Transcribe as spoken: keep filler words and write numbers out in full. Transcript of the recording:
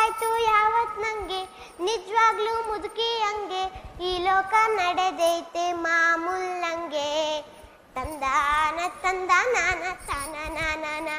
ಗೊತ್ತಾಯ್ತು ಯಾವತ್ ನಂಗೆ ನಿಜವಾಗ್ಲೂ ಮುದುಕಿ ಹಂಗೆ ಈ ಲೋಕ ನಡೆದೈತೆ ಮಾಮೂಲ್ ನಂಗೆ ತಂದಾನ ತಂದಾನ ತಾನ ನಾನ